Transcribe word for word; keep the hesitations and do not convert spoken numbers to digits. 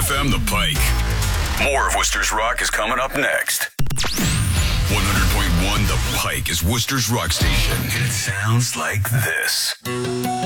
F M The Pike. More of Worcester's Rock is coming up next. one hundred point one The Pike is Worcester's Rock station. And it sounds like this.